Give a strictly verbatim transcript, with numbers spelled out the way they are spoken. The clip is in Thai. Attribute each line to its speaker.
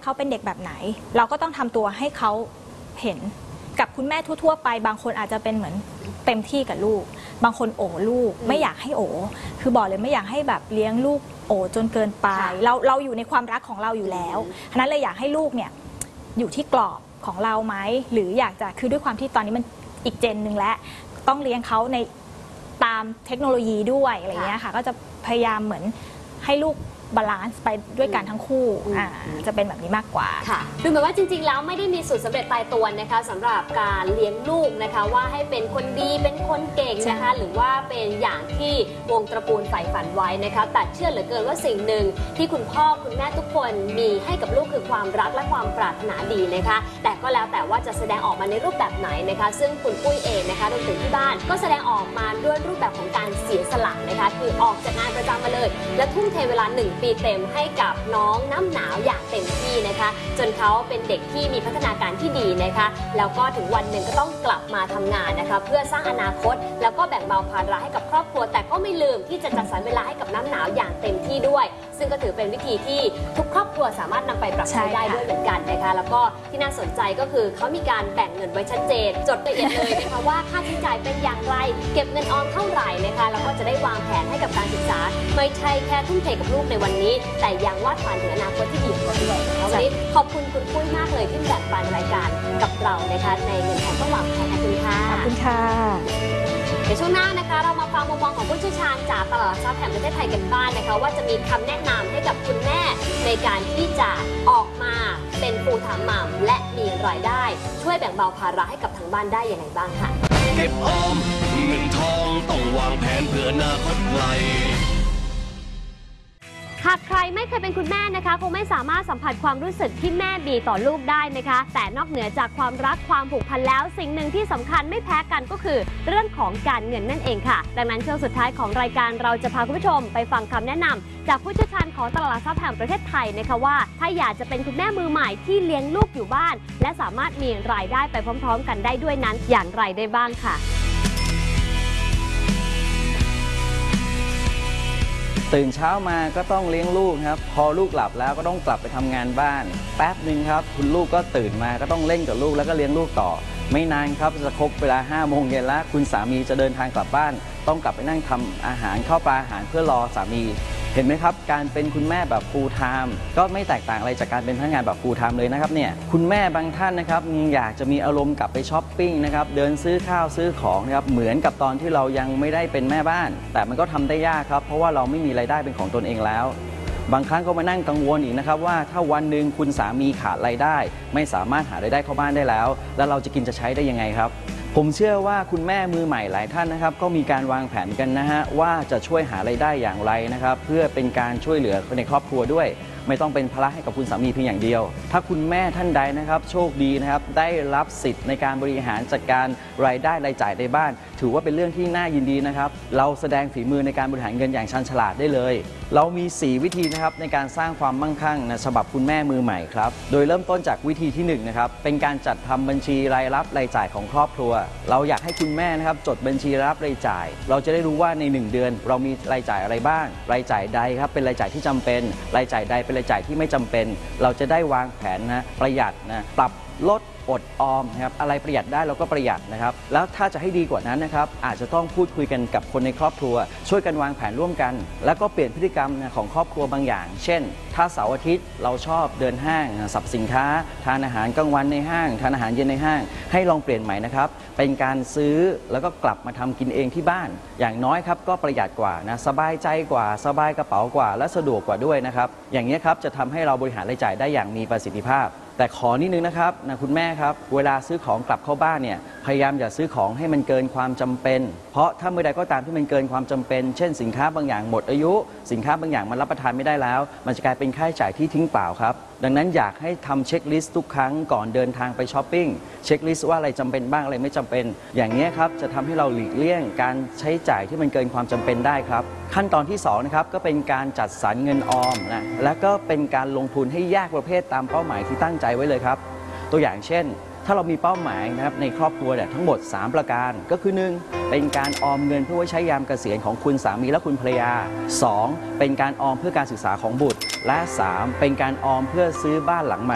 Speaker 1: เขาเป็นเด็กแบบไหนเราก็ต้องทำตัวให้เขาเห็นกับคุณแม่ทั่วๆไปบางคนอาจจะเป็นเหมือนเต็มที่กับลูกบางคนโอ้ลูกไม่อยากให้โอ้คือบอกเลยไม่อยากให้แบบเลี้ยงลูกโอ้จนเกินไปเราเราอยู่ในความรักของเราอยู่แล้วฉะนั้นเลยอยากให้ลูกเนี่ยอยู่ที่กรอบของเราไหมหรืออยากจะคือด้วยความที่ตอนนี้มันอีกเจนหนึ่งแล้วต้องเลี้ยงเขาในตามเทคโนโลยีด้วยอะไรเงี้ยค่ะก็จะพยายามเหมือนให้ลูกบาลานซ์ไปด้วยกันทั้งคู่อ่าจะเป็นแบบนี้มากกว่า
Speaker 2: ค่ะดูเหมือนว่าจริงๆแล้วไม่ได้มีสูตรสำเร็จตายตัวนะคะสำหรับการเลี้ยงลูกนะคะว่าให้เป็นคนดีเป็นคนเก่งนะคะหรือว่าเป็นอย่างที่วงตระกูลใฝ่ฝันไว้นะคะแต่เชื่อเหลือเกินว่าสิ่งหนึ่งที่คุณพ่อคุณแม่ทุกคนมีให้กับลูกคือความรักและความปรารถนาดีนะคะแต่ก็แล้วแต่ว่าจะแสดงออกมาในรูปแบบไหนนะคะซึ่งคุณปุ้ยเองนะคะรวมถึงที่บ้านก็แสดงออกมาด้วยรูปแบบของการเสียสละนะคะคือออกจากงานประจำมาเลยและทุ่มเทเวลาหนึ่งปีเต็มให้กับน้องน้ำหนาวอย่างเต็มที่นะคะจนเขาเป็นเด็กที่มีพัฒนาการที่ดีนะคะแล้วก็ถึงวันหนึ่งก็ต้องกลับมาทำงานนะคะเพื่อสร้างอนาคตแล้วก็แบ่งเบาภาระให้กับครอบครัวแต่ก็ไม่ลืมที่จะจัดสรรเวลาให้กับน้ำหนาวอย่างเต็มที่ด้วยซึ่งก็ถือเป็นวิธีที่ทุกครอบครัวสามารถนำไปปรับใช้ได้ด้วยเหมือนกันนะคะแล้วก็ที่น่าสนใจก็คือเขามีการแบ่งเงินไว้ชัดเจนจดละเอียดเลยนะคะว่าค่าใช้จ่ายเป็นอย่างไรเก็บเงินออมเท่าไหร่นะคะแล้วก็จะได้วางแผนให้กับการศึกษาไม่ใช่แค่ทุ่มเทกับลูกในวันนี้แต่ยังวาดฝันถึงอนาคตที่ดีกว่าด้วยนะคะวันนี้ขอบคุณคุณปุ้ยมากเลยที่แบ่งปันรายการกับเรานะคะในเงินทองต้องวางแผนขอบคุณค่ะ
Speaker 1: ขอบคุณค่ะ
Speaker 2: ในช่วงหน้านะคะเรามาฟังมุมมองของผู้เชี่ยวชาญจากตลาดหลักทรัพย์แห่งประเทศไทยกันบ้างนะคะว่าจะมีคำแนะนำให้กับคุณแม่ในการที่จะออกมาเป็นฟูลไทม์มัมและมีรายได้ช่วยแบ่งเบาภาระให้กับทางบ้านได้อย่างไรบ้างค่ะ
Speaker 3: เก็บออมเงินทองต้องวางแผนเพื่ออนาคตไกล
Speaker 2: หากใครไม่เคยเป็นคุณแม่นะคะคงไม่สามารถสัมผัสความรู้สึกที่แม่มีต่อลูกได้นะคะแต่นอกเหนือจากความรักความผูกพันแล้วสิ่งหนึ่งที่สำคัญไม่แพ้กันก็คือเรื่องของการเงินนั่นเองค่ะดังนั้นช่วงสุดท้ายของรายการเราจะพาคุณผู้ชมไปฟังคำแนะนำจากผู้เชี่ยวชาญของตลาดหลักทรัพย์แห่งประเทศไทยนะคะว่าถ้าอยากจะเป็นคุณแม่มือใหม่ที่เลี้ยงลูกอยู่บ้านและสามารถมีรายได้ไปพร้อมๆกันได้ด้วยนั้นอย่างไรได้บ้างค่ะ
Speaker 4: ตื่นเช้ามาก็ต้องเลี้ยงลูกครับพอลูกหลับแล้วก็ต้องกลับไปทำงานบ้านแป๊บหนึ่งครับคุณลูกก็ตื่นมาก็ต้องเล่นกับลูกแล้วก็เลี้ยงลูกต่อไม่นานครับจะครบเวลาห้าโมงเย็นแล้วคุณสามีจะเดินทางกลับบ้านต้องกลับไปนั่งทำอาหารข้าวปลาอาหารเพื่อรอสามีเห็นไหมครับการเป็นคุณแม่แบบ full time ก็ไม่แตกต่างอะไรจากการเป็นพนักงานแบบ full time เลยนะครับเนี่ยคุณแม่บางท่านนะครับอยากจะมีอารมณ์กลับไปช้อปปิ้งนะครับเดินซื้อข้าวซื้อของนะครับเหมือนกับตอนที่เรายังไม่ได้เป็นแม่บ้านแต่มันก็ทำได้ยากครับเพราะว่าเราไม่มีรายได้เป็นของตนเองแล้วบางครั้งก็มานั่งกังวลอีกนะครับว่าถ้าวันหนึ่งคุณสามีขาดรายได้ไม่สามารถหารายได้เข้าบ้านได้แล้วแล้วเราจะกินจะใช้ได้ยังไงครับผมเชื่อว่าคุณแม่มือใหม่หลายท่านนะครับก็มีการวางแผนกันนะฮะว่าจะช่วยหารายได้อย่างไรนะครับเพื่อเป็นการช่วยเหลือคนในครอบครัวด้วยไม่ต้องเป็นภาระให้กับคุณสามีเพียงอย่างเดียวถ้าคุณแม่ท่านใดนะครับโชคดีนะครับได้รับสิทธิ์ในการบริหารจัดการรายได้รายจ่ายในบ้านถือว่าเป็นเรื่องที่น่ายินดีนะครับเราแสดงฝีมือในการบริหารเงินอย่างชันฉลาดได้เลยเรามีสี่วิธีนะครับในการสร้างความมั่งคั่งนะฉบับคุณแม่มือใหม่ครับโดยเริ่มต้นจากวิธีที่หนึ่งนะครับเป็นการจัดทำบัญชีรายรับรายจ่ายของครอบครัวเราอยากให้คุณแม่นะครับจดบัญชีรายรับรายจ่ายเราจะได้รู้ว่าในหนึ่งเดือนเรามีรายจ่ายอะไรบ้างรายจ่ายใดครับเป็นรายจ่ายที่จำเป็นรายจ่ายใดเป็นรายจ่ายที่ไม่จำเป็นเราจะได้วางแผนนะประหยัดนะปรับลดอดออมนะครับอะไรประหยัดได้เราก็ประหยัดนะครับแล้วถ้าจะให้ดีกว่านั้นนะครับอาจจะต้องพูดคุยกันกับคนในครอบครัวช่วยกันวางแผนร่วมกันแล้วก็เปลี่ยนพฤติกรรมของครอบครัวบางอย่างเช่นถ้าเสาร์อาทิตย์เราชอบเดินห้างสรรพสินค้าทานอาหารกลางวันในห้างทานอาหารเย็นในห้างให้ลองเปลี่ยนใหม่นะครับเป็นการซื้อแล้วก็กลับมาทำกินเองที่บ้านอย่างน้อยครับก็ประหยัดกว่านะสบายใจกว่าสบายกระเป๋ากว่าและสะดวกกว่าด้วยนะครับอย่างนี้ครับจะทำให้เราบริหารรายจ่ายได้อย่างมีประสิทธิภาพแต่ขอนิดนึงนะครับนะคุณแม่ครับเวลาซื้อของกลับเข้าบ้านเนี่ยพยายามอย่าซื้อของให้มันเกินความจำเป็นเพราะถ้าเมื่อใดก็ตามที่มันเกินความจำเป็นเช่นสินค้าบางอย่างหมดอายุสินค้าบางอย่างมันรับประทานไม่ได้แล้วมันจะกลายเป็นค่าใช้จ่ายที่ทิ้งเปล่าครับดังนั้นอยากให้ทำเช็คลิสต์ทุกครั้งก่อนเดินทางไปช้อปปิ้งเช็คลิสต์ว่าอะไรจำเป็นบ้างอะไรไม่จำเป็นอย่างนี้ครับจะทำให้เราหลีกเลี่ยงการใช้จ่ายที่มันเกินความจำเป็นได้ครับขั้นตอนที่สองนะครับก็เป็นการจัดสรรเงินออมนะและก็เป็นการลงทุนให้แยกประเภทตามเป้าหมายที่ตั้งใจไว้เลยครับตัวอย่างเช่นถ้าเรามีเป้าหมายนะครับในครอบครัวเนี่ยทั้งหมดสามประการก็คือหนึ่งเป็นการออมเงินเพื่อไว้ใช้ยามเกษียณของคุณสามีและคุณภรรยาสองเป็นการออมเพื่อการศึกษาของบุตรและสามเป็นการออมเพื่อซื้อบ้านหลังใหม่